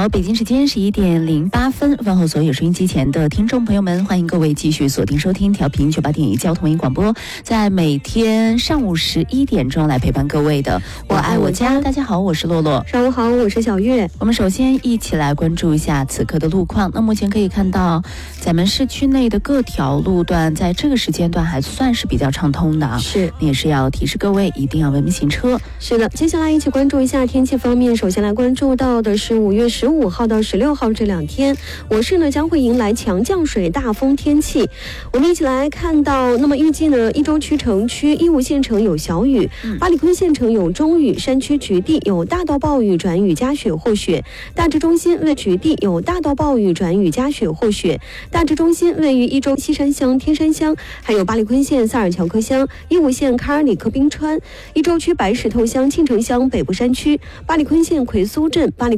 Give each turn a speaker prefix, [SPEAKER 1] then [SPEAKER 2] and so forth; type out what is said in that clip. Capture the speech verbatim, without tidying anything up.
[SPEAKER 1] 好，北京时间十一点零八分，问候所有收音机前的听众朋友们，欢迎各位继续锁定收听调频九八点一交通文艺广播，在每天上午十一点钟来陪伴各位的我爱我家。大家好，我是洛洛。
[SPEAKER 2] 上午好，我是小月。
[SPEAKER 1] 我们首先一起来关注一下此刻的路况。那目前可以看到，咱们市区内的各条路段在这个时间段还算是比较畅通的，
[SPEAKER 2] 是，
[SPEAKER 1] 也是要提示各位一定要文明行车。
[SPEAKER 2] 是的，接下来一起关注一下天气方面。首先来关注到的是五月十五号到十六号这两天，我市呢将会迎来强降水、大风天气。我们一起来看到，那么预计呢，一州区城区、义乌县城有小雨，八里坤县城有中雨，山区局地有大到暴雨转雨夹雪或雪，大致中心位局地有大到暴雨转雨夹雪或雪，大致中心位于一州西山乡、天山乡，还有八里坤县萨尔乔克乡、义乌县卡尔里克冰川，一州区白石头乡、庆城乡北部山区，八里坤县奎苏镇、八里